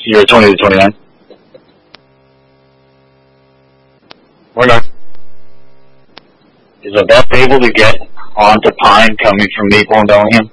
Year 20 to 29. We're not. Is the bus able to get onto Pine coming from Maple and Bellingham?